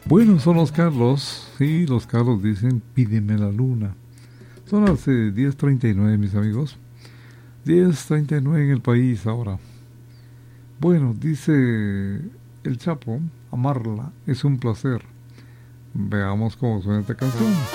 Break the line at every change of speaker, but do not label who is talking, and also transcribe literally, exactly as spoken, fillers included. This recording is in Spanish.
Bueno, son los Carlos, sí, los Carlos dicen pídeme la luna. Son las eh, diez treinta y nueve, mis amigos. diez treinta y nueve en el país ahora. Bueno, dice el Chapo, amarla es un placer. Veamos cómo suena esta canción.